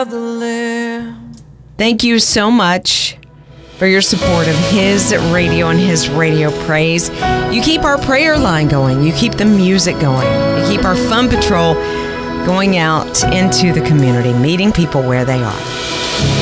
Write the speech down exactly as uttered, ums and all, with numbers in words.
of the Lamb. Thank you so much for your support of his radio and his radio praise. You keep our prayer line going. You keep the music going. You keep our fun patrol going out into the community, meeting people where they are.